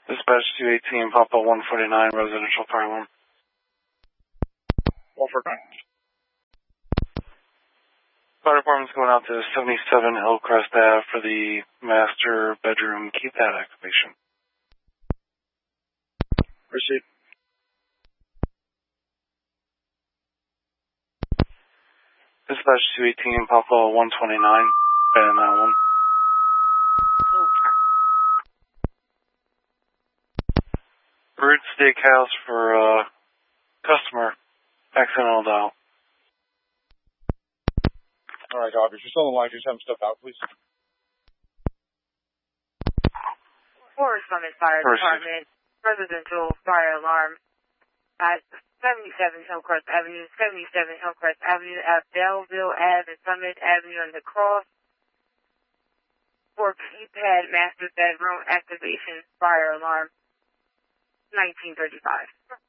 Dispatch 218, Papa 149, residential fire alarm. 149. Fire department's going out to 77 Hillcrest Ave for the master bedroom keypad activation. Proceed. Dispatch 218, Papa 129, ban that one. Root Steakhouse for customer, accidental dial. Alright, Dog, if you're still on the line, just have him step out, please. Forest Summit Fire Department, residential fire alarm at 77 Hillcrest Avenue, 77 Hillcrest Avenue at Belleville Ave and Summit Avenue on the cross for keypad master bedroom activation fire alarm 1935.